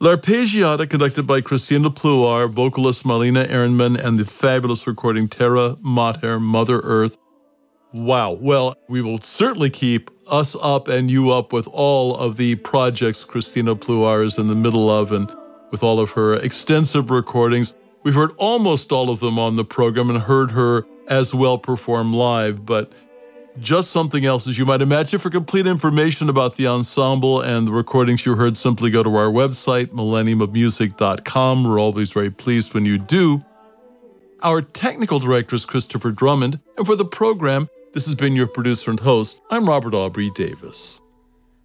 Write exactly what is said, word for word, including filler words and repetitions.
L'Arpeggiata, conducted by Christina Pluar, vocalist Marlena Ehrenman, and the fabulous recording Terra Mater, Mother Earth. Wow. Well, we will certainly keep us up and you up with all of the projects Christina Pluar is in the middle of, and with all of her extensive recordings. We've heard almost all of them on the program and heard her as well perform live, but just something else, as you might imagine. For complete information about the ensemble and the recordings you heard, simply go to our website, millennium of music dot com. We're always very pleased when you do. Our technical director is Christopher Drummond, and for the program, this has been your producer and host. I'm Robert Aubrey Davis.